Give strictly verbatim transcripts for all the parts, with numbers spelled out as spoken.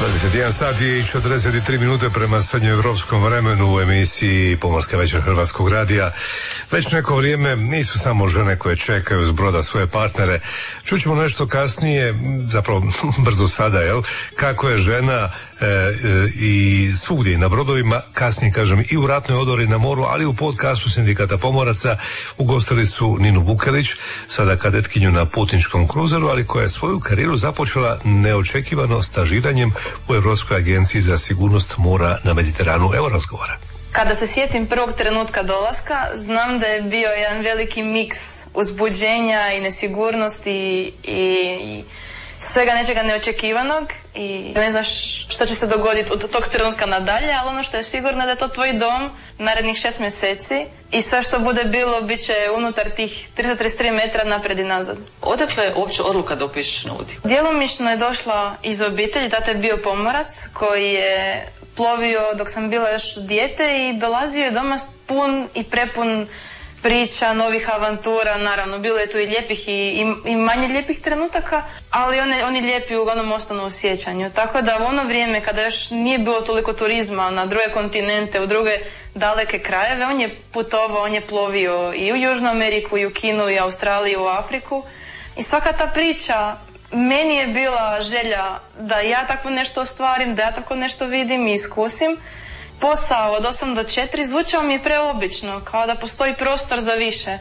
dvadeset jedan sat i četrdeset tri minute prema srednjoevropskom vremenu u emisiji Pomorska večer Hrvatskog radija. Već neko vrijeme nisu samo žene koje čekaju s broda svoje partnere. Čućemo nešto kasnije, zapravo brzo sada, jel? Kako je žena e, e, i svugdje na brodovima, kasnije kažem i u ratnoj odori na moru, ali u podcastu Sindikata pomoraca ugostili su Ninu Vukelić, sada kadetkinju na putničkom kruzeru, ali koja je svoju karijeru započela neočekivano stažiranjem u Europskoj agenciji za sigurnost mora na Mediteranu. Evo razgovora. Kada se sjetim prvog trenutka dolaska, znam da je bio jedan veliki miks uzbuđenja i nesigurnosti i, i svega nečega neočekivanog i ne znaš što će se dogoditi od tog trenutka nadalje, ali ono što je sigurno je da je to tvoj dom narednih šest mjeseci i sve što bude bilo bit će unutar tih tristo trideset tri metra naprijed i nazad. Odakle je uopće odluka da upišeš nautiku? Djelomično je došla iz obitelji, tata je bio pomorac koji je plovio dok sam bila još dijete i dolazio je doma pun i prepun priča, novih avantura, naravno bilo je tu i lijepih i, i, i manje lijepih trenutaka, ali oni, oni lijepi uglavnom ostanu u sjećanju. Tako da u ono vrijeme kada još nije bilo toliko turizma na druge kontinente, u druge daleke krajeve, on je putovao, on je plovio i u Južnu Ameriku, i u Kinu, i u Australiju, i u Afriku. I svaka ta priča meni je bila želja da ja tako nešto ostvarim, da ja tako nešto vidim i iskusim. Posao od osam do četiri zvučao mi je preobično, kao da postoji prostor za više.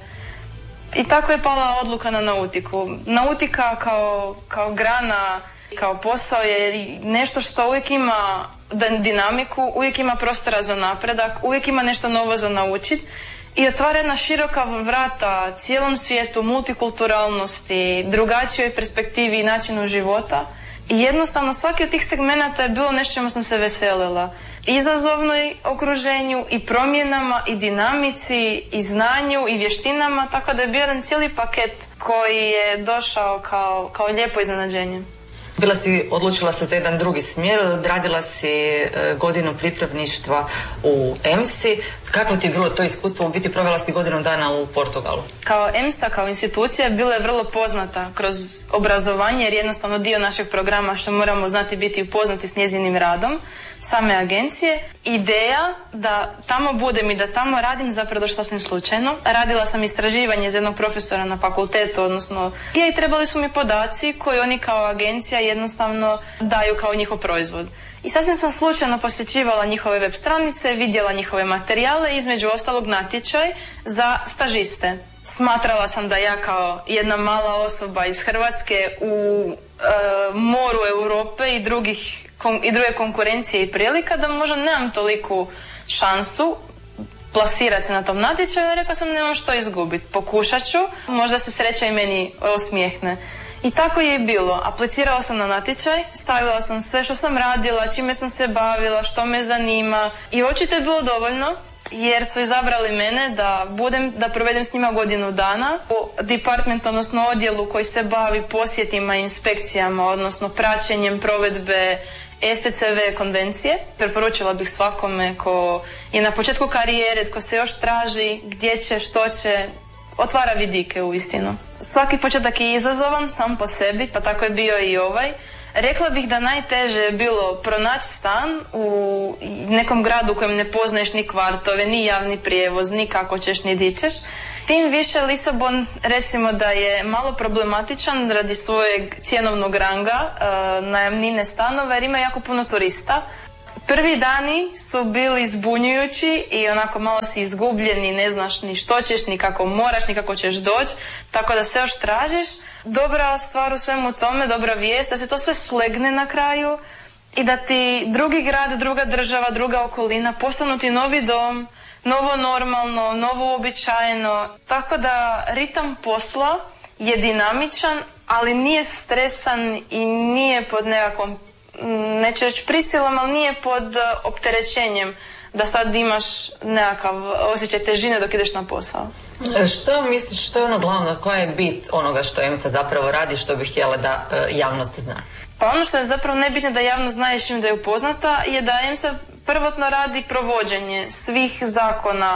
I tako je pala odluka na nautiku. Nautika kao, kao grana, kao posao je nešto što uvijek ima dinamiku, uvijek ima prostora za napredak, uvijek ima nešto novo za naučiti i otvara jedna široka vrata cijelom svijetu, multikulturalnosti, drugačijoj perspektivi i načinu života. I jednostavno svaki od tih segmenata je bilo nešto čemu sam se veselila. Izazovnoj okruženju i promjenama i dinamici i znanju i vještinama, tako da je bio jedan cijeli paket koji je došao kao, kao lijepo iznenađenje. Bila si, odlučila se za jedan drugi smjer, odradila si e, godinu pripravništva u E M S I. Kako ti je bilo to iskustvo? U biti provela si godinu dana u Portugalu. Kao E M S A, kao institucija, bila je vrlo poznata kroz obrazovanje, jer jednostavno dio našeg programa što moramo znati biti upoznati s njezinim radom, same agencije. Ideja da tamo budem i da tamo radim zapravo došla sasvim slučajno. Radila sam istraživanje za jednog profesora na fakultetu, odnosno i trebali su mi podaci koji oni kao agencija jednostavno daju kao njihov proizvod. I sasvim sam slučajno posjećivala njihove web stranice, vidjela njihove materijale, između ostalog natječaj za stažiste. Smatrala sam da ja kao jedna mala osoba iz Hrvatske u e, moru Europe i drugih i druge konkurencije i prilika, da možda nemam toliku šansu plasirati se na tom natječaju, rekla sam nemam što izgubiti, pokušat ću, možda se sreća i meni osmijehne. I tako je i bilo. Aplicirala sam na natječaj, stavila sam sve što sam radila, čime sam se bavila, što me zanima i očito je bilo dovoljno jer su izabrali mene da budem, da provedem s njima godinu dana u departmentu, odnosno odjelu koji se bavi posjetima i inspekcijama, odnosno praćenjem provedbe S T C V konvencije. Preporučila bih svakome ko je na početku karijere, ko se još traži gdje će, što će, otvara vidike u istinu. Svaki početak je izazovan sam po sebi, pa tako je bio i ovaj. Rekla bih da najteže je bilo pronaći stan u nekom gradu u kojem ne poznaješ ni kvartove, ni javni prijevoz, ni kako ćeš, ni di ćeš. Tim više Lisabon, recimo da je malo problematičan radi svojeg cjenovnog ranga, uh, najamnine stanova, jer ima jako puno turista. Prvi dani su bili zbunjujući i onako malo si izgubljen i ne znaš ni što ćeš, ni kako moraš, ni kako ćeš doći, tako da se još tražiš. Dobra stvar u svemu tome, dobra vijest, da se to sve slegne na kraju i da ti drugi grad, druga država, druga okolina postanu ti novi dom, novo normalno, novo uobičajeno. Tako da ritam posla je dinamičan, ali nije stresan i nije pod nekakvom, neću reći prisilom, ali nije pod opterećenjem da sad imaš nekakav osjećaj težine dok ideš na posao. Što misliš, što je ono glavno, koja je bit onoga što E M S A zapravo radi, što bih htjela da e, javnost zna? Pa ono što je zapravo najbitnije da javnost zna i s čim da je upoznata je da E M S A prvotno radi provođenje svih zakona,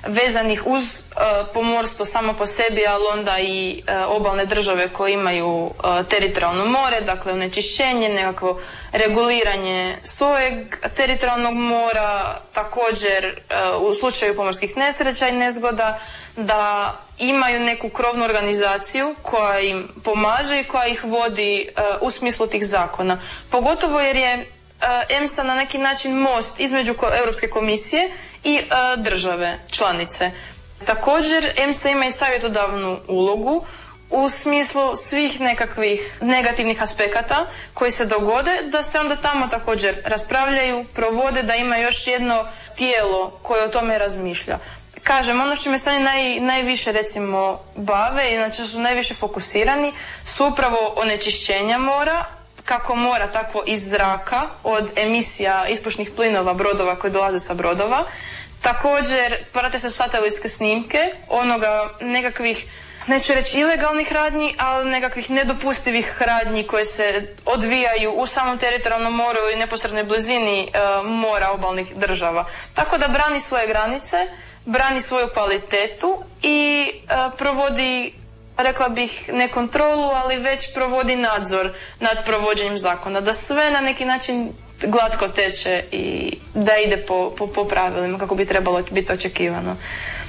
vezanih uz uh, pomorstvo samo po sebi, ali onda i uh, obalne države koje imaju uh, teritorijalno more, dakle onečišćenje, nekakvo reguliranje svojeg teritorijalnog mora, također uh, u slučaju pomorskih nesreća i nezgoda, da imaju neku krovnu organizaciju koja im pomaže i koja ih vodi uh, u smislu tih zakona. Pogotovo jer je uh, EMSA na neki način most između Europske komisije i uh, države članice. Također EMSA ima i savjetodavnu ulogu u smislu svih nekakvih negativnih aspekata koji se dogode, da se onda tamo također raspravljaju, provode, da ima još jedno tijelo koje o tome razmišlja. Kažem, ono što me se oni naj, najviše recimo bave, znači su najviše fokusirani, su upravo onečišćenja mora, kako mora, tako iz zraka, od emisija ispušnih plinova brodova koji dolaze sa brodova. Također, prate se satelitske snimke onoga nekakvih, neću reći ilegalnih radnji, ali nekakvih nedopustivih radnji koje se odvijaju u samom teritorijalnom moru i neposrednoj blizini e, mora obalnih država. Tako da brani svoje granice, brani svoju kvalitetu i e, provodi, rekla bih, ne kontrolu, ali već provodi nadzor nad provođenjem zakona. Da sve na neki način glatko teče i da ide po, po, po pravilima kako bi trebalo biti očekivano.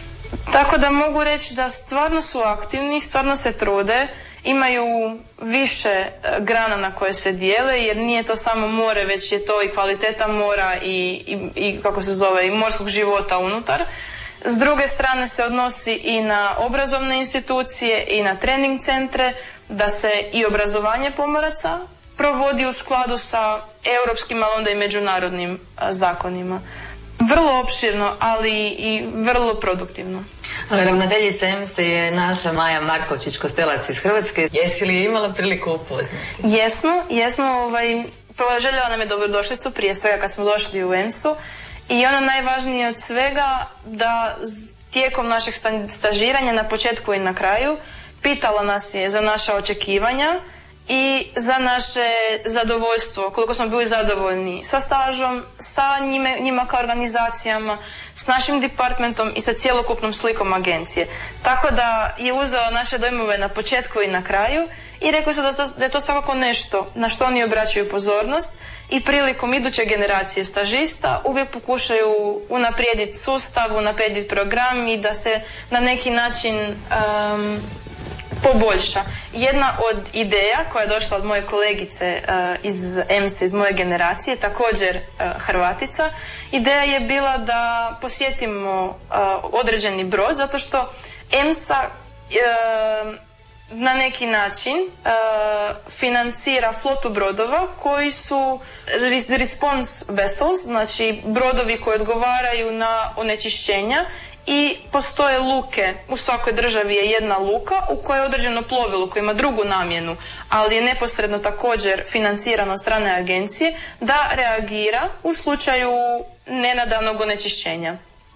Tako da mogu reći da stvarno su aktivni, stvarno se trude, imaju više grana na koje se dijele, jer nije to samo more, već je to i kvaliteta mora i, i, i kako se zove, i morskog života unutar. S druge strane se odnosi i na obrazovne institucije i na trening centre, da se i obrazovanje pomoraca provodi u skladu sa europskim, ali onda i međunarodnim zakonima. Vrlo opširno, ali i vrlo produktivno. Ravnateljica EMSA je naša Maja Markovčić-Kostelac iz Hrvatske. Jesi li imala priliku upoznati? Jesmo, jesmo. Ovaj, željela nam je dobrodošlicu prije svega kad smo došli u EMSU i ono najvažnije od svega da tijekom našeg stažiranja na početku i na kraju pitala nas je za naša očekivanja i za naše zadovoljstvo, koliko smo bili zadovoljni sa stažom, sa njime, njima kao organizacijama, s našim departmentom i sa cjelokupnom slikom agencije. Tako da je uzela naše dojmove na početku i na kraju i rekli su da, to, da je to svakako nešto na što oni obraćaju pozornost i prilikom iduće generacije stažista uvijek pokušaju unaprijediti sustav, unaprijediti program i da se na neki način um, poboljša. Jedna od ideja koja je došla od moje kolegice uh, iz EMSA, iz moje generacije, također uh, Hrvatica, ideja je bila da posjetimo uh, određeni brod, zato što EMSA uh, na neki način uh, financira flotu brodova koji su response vessels, znači brodovi koji odgovaraju na onečišćenja. I postoje luke, u svakoj državi je jedna luka u kojoj je određeno plovilo koje ima drugu namjenu, ali je neposredno također financirano od strane agencije da reagira u slučaju nenadanog onečišćenja.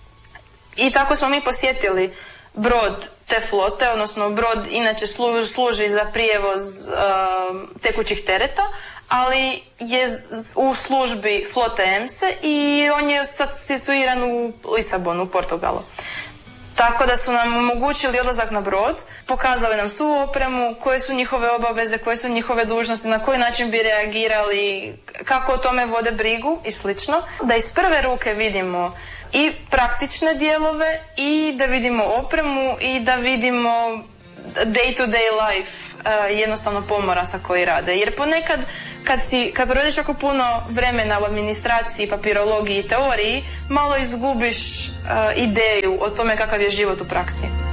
I tako smo mi posjetili brod te flote, odnosno brod inače služi za prijevoz uh, tekućih tereta, ali je u službi flote EMSA i on je sad situiran u Lisabonu, u Portugalu. Tako da su nam omogućili odlazak na brod, pokazali nam svu opremu, koje su njihove obaveze, koje su njihove dužnosti, na koji način bi reagirali, kako o tome vode brigu i slično. Da iz prve ruke vidimo i praktične dijelove i da vidimo opremu i da vidimo day to day life uh, jednostavno pomoraca koji rade. Jer ponekad kad si, kad provodiš jako puno vremena u administraciji, papirologiji i teoriji, malo izgubiš uh, ideju o tome kakav je život u praksi.